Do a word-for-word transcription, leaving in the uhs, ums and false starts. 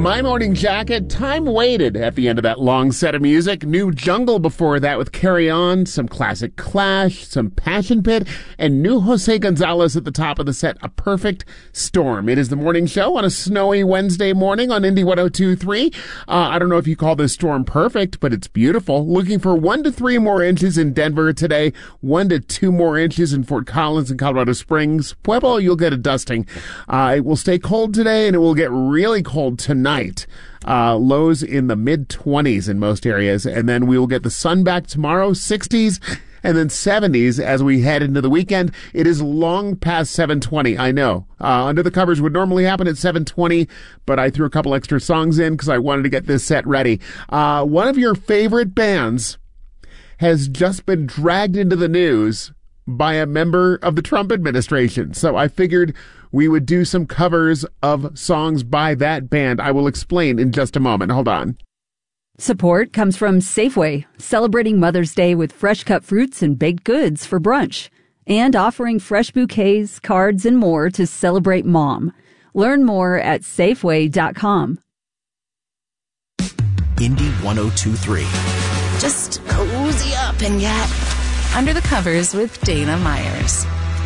My Morning Jacket, time waited at the end of that long set of music. New Jungle before that with Carry On, some classic Clash, some Passion Pit, and new Jose Gonzalez at the top of the set, A Perfect Storm. It is the morning show on a snowy Wednesday morning on Indy one oh two point three. Uh, I don't know if you call this storm perfect, but it's beautiful. Looking for one to three more inches in Denver today, one to two more inches in Fort Collins and Colorado Springs. Pueblo, you'll get a dusting. Uh, it will stay cold today, and it will get really cold tonight. Night. Uh, lows in the mid twenties in most areas, and then we will get the sun back tomorrow, sixties, and then seventies as we head into the weekend. It is long past seven twenty, I know. Uh, Under the Covers would normally happen at seven twenty, but I threw a couple extra songs in because I wanted to get this set ready. Uh, one of your favorite bands has just been dragged into the news by a member of the Trump administration, so I figured we would do some covers of songs by that band. I will explain in just a moment. Hold on. Support comes from Safeway, celebrating Mother's Day with fresh cut fruits and baked goods for brunch, and offering fresh bouquets, cards, and more to celebrate Mom. Learn more at Safeway dot com. Indy one oh two point three. Just cozy up and get under the covers with Dana Myers.